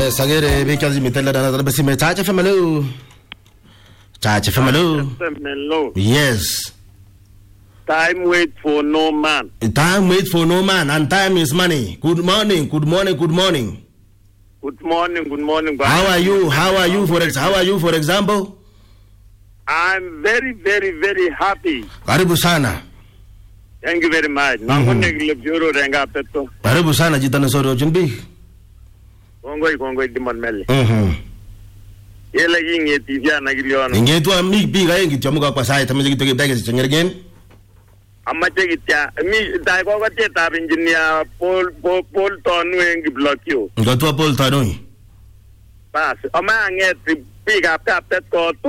Yes, agere because me tell that basi me Charge FM hello. Charge FM hello. Yes. Time wait for no man. Time wait for no man, and time is money. Good morning, good morning, good morning. Good morning, good morning. How are you? How are you for example? I'm very, very, very happy. Karibu sana. Thank you very much. Naone gilebjoro renga peto. Karibu sana jitana soro chumbi. Kongoi dimon mele. Yela yingi tivya na giliona. Ingetu amig biga yengi chamuka kwa sai tamaje kitoke bage chengergen. Amache gitya mi dai ko gate tab engineer Paul tonu engi block yo. Ngotwa Paul tonu. Bas, ama anget big up pet ko tu.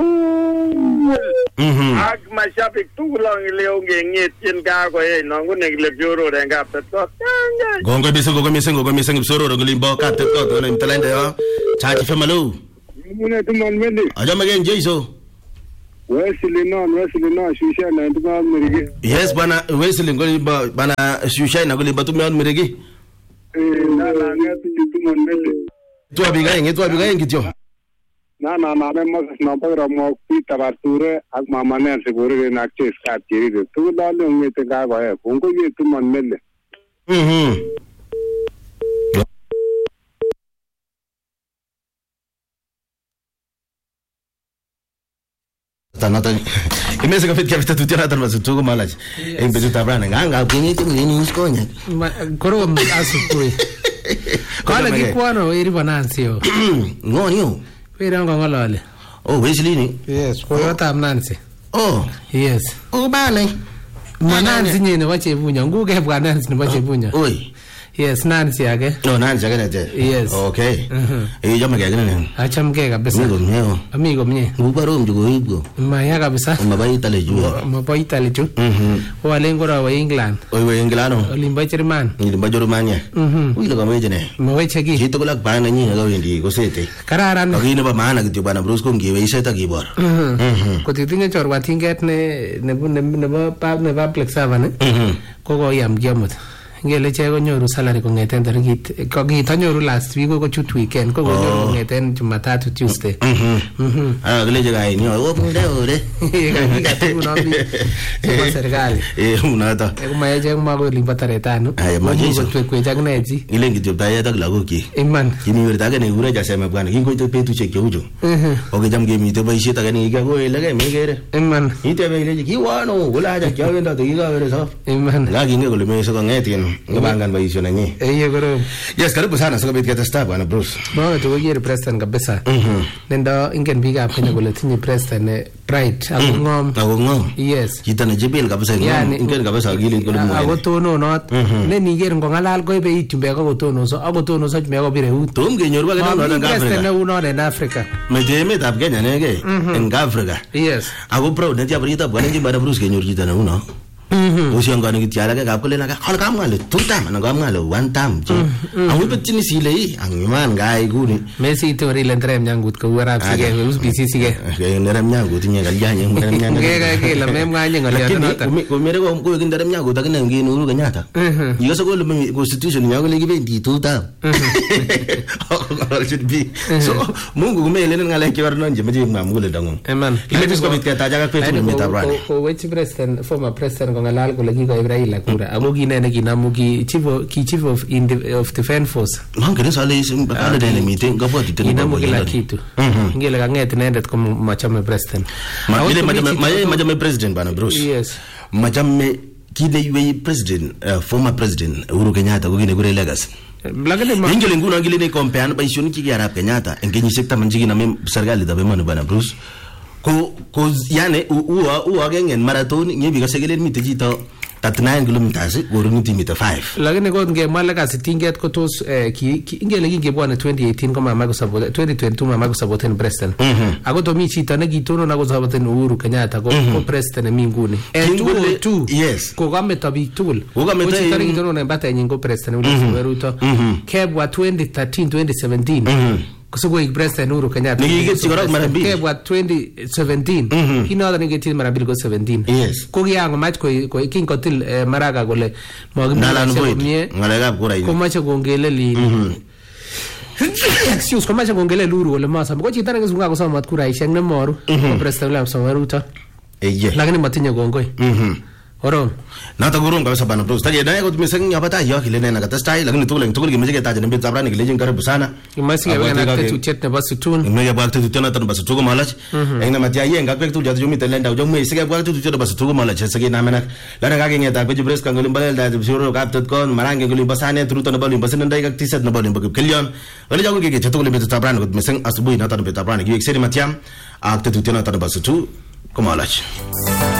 Ag mashabik tu lang leo ngit yen ga ko e no ngune gilebjoro renga pet ko. Gongo miseng soro ngolimbo ka pet ko to na talende yo. Charge FM hello. Mune tuman mende. Aja magen jeiso. Wesley no shusha na tuman mirigi. Yes bana Wesley ngolimbo bana shusha na ngolimbo tuman mirigi. Na ngati tuman mende. Tu abiga yengi tio. Na Moses na pagra mo pita basure ak mama ne seguro na ches ka tiri tu dale ngete ga ba e kongo ye tu man mele. Tanata imese kafit kafita tutira tan masu tugo malaj en bezu tabrana nganga kinyi tingi skonya koro asukui kala kikwano iri banansio ngonio pero ngolole oh Wesley ni yes koyota Nancy oh yes bale mananzi nyene wachebunya nguke bwananzi ni wachebunya oi yes Nancy yake no Nancy yake nje yes okay jamaa yake nani achamke kabisa amigo mnye ngubaro mjugo hibgo maya kabisa mabaita leju wale ngora wa England wa England olimba Germania uile kama jene mweche gi hito kulak bana nyinga ga wendi ko sete kararan kagine ba maana kityo bana Bruce ko ngiwe iseta gibor ko titinga chorwa tinget ne ba plexava ne ko yam gyamut ngele chego nyoru salary kongeten tarikit ko gitanyoru last week ko chut weekend ko nyoru kongeten Jumatatu Tuesday gele jega ini o munde ore ga tu no bi ko serikali unata kuma je kuma ko limba taretano majeso ko jagne ji ile ngityo daya tak lago ki iman kini werta ga ne ura ja sema bwana kingo to petu cheke ujo o ge jamge mi to ba ishita ga ni ga go ile ga me gere iman ite be ile ki wano wala ja kya wenda to ga were so iman la ginge ko le me so ngeti ngabangan ba isyo na nyi goro yes karibu sana so kabit kata bwana Bruce no to go gere president kabisa nenda ingen biga penya gole tinyi president pride agongom yes kitana jebel kabisa ingen kabisa gili gole mo agotono not ne niger ngongalal ko be itumbe ko gotono so jume ko bire ut tom ge nyorwa ga no na Africa ne uno ne Africa medeme tab Kenya ne ge en Africa yes ago pro ne ya brita bwana ngi bara Bruce ge nyor kitana uno usianga ni kitiara ka kapkole na ka khol kam ngale tutam na ngam ngale one time awu petini sile angman gai guni Messi to ri lentrem nyangut ko wara sige us bisi sige ke nerem nyangut nya gal janye nerem nyangut ke la mem nganye ngale nota ko mere ko nerem nyangut ak ne ngi nuru ga nyata yiso ko le constitution nyago le gibe di tutam should be so mungu kumele ngale ki warno nje meje mamule dangon eman ile bisko bitka jaga kwetu metabrani ko wechi president former president ngalal ko lagi ko Ibrahim Lakura ago ginene ginamu ki chief of defense force mangere sale isim bakala dele meeting gapo titene ginamu kila kitu ngele ganget nendet ko machame president majame president bana Bruce yes majame kile ywe president former president Uhuru Kenyatta ko gine gure legacy ingele nguna ngile ne compare ba ishoni ki Arab Kenyatta engenyi sekta manjigi na mem serikali da be manu bana Bruce ko yani uwa gengen marathon ngebi ka segelen mitejito 39 kilometers goruni timita 5 lakini ko ngemala ka sitinget ko tos ingele ngebwana 2018 ko mama ko support 2022 mama ko support president ago to mi chita ne gitono na ko support Uhuru Kenyatta ko president minguni tu yes ko gameta bi tool ko chita ne gitono na mbata nyingo president uli Ruto kebwa 2013 2017 kusugo president Uhuru Kenyatta kebwa 2017 kinoda ngeti marabili ko 17 yes ko giango match ko kinkotil maraga gole ngala ngalegab kurai ko mache gongele li excuse komache kongele luru kole masome ko chito nekizunguka kosomat kuraishek nemoru ko President William Samoei Ruto lakini matinye kongoi korom noto korom kabisa bana bro stage naye kot mising yabata yo kile nena katestai lakini tugul kimeche ketaje nembe tabrani kile karibu sana kimasi ke na tetutiet nebo situn imeye bwa tetutiet noto nebo situn ko malach engna matia yenga kwek tu jatu mi telenda ujo mwe sige bwa tetutiet nebo situn ko malach sege na menak lana kage ngeta ko jibres kan ngolim balel da jibro kaptet kon marange ngolim basane truto nebo limba sinendai kak tiset nebo limba kelyon wale jago kege tetugul mi tabrani kot mising asubuhi noto nebo tabrani kiek seri matiam ak tetutiet noto nebo situn ko malach